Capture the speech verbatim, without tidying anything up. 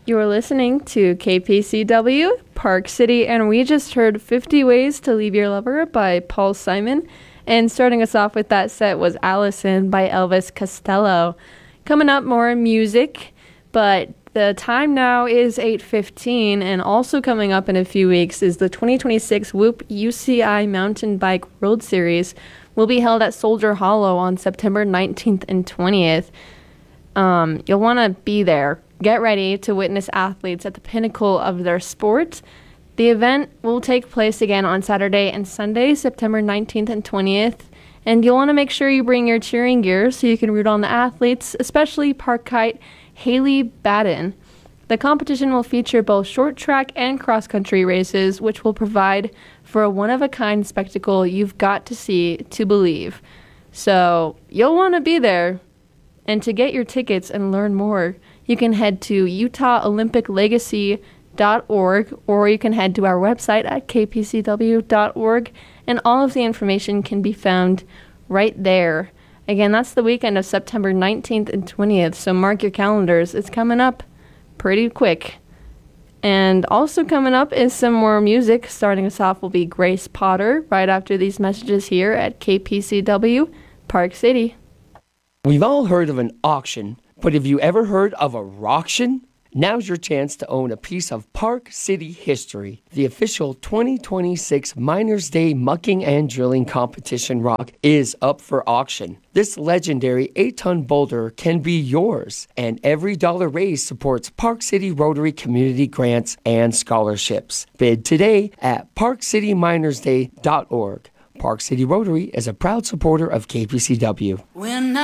You're listening to K P C W, Park City, and we just heard fifty Ways to Leave Your Lover by Paul Simon. And starting us off with that set was Allison by Elvis Costello. Coming up, more music, but the time now is eight fifteen, and also coming up in a few weeks is the twenty twenty-six Whoop U C I Mountain Bike World Series. Will be held at Soldier Hollow on September nineteenth and twentieth. Um, you'll want to be there. Get ready to witness athletes at the pinnacle of their sport. The event will take place again on Saturday and Sunday, September nineteenth and twentieth. And you'll want to make sure you bring your cheering gear so you can root on the athletes, especially park kite Haley Baden. The competition will feature both short track and cross-country races, which will provide for a one-of-a-kind spectacle you've got to see to believe. So you'll want to be there. And to get your tickets and learn more, you can head to utah olympic legacy dot org, or you can head to our website at k p c w dot org, and all of the information can be found right there. Again, that's the weekend of September nineteenth and twentieth, so mark your calendars. It's coming up pretty quick. And also coming up is some more music. Starting us off will be Grace Potter right after these messages here at K P C W, Park City. We've all heard of an auction, but have you ever heard of a rocktion? Now's your chance to own a piece of Park City history. The official twenty twenty-six Miners Day Mucking and Drilling Competition rock is up for auction. This legendary eight-ton boulder can be yours, and every dollar raised supports Park City Rotary community grants and scholarships. Bid today at park city miners day dot org. Park City Rotary is a proud supporter of K P C W. When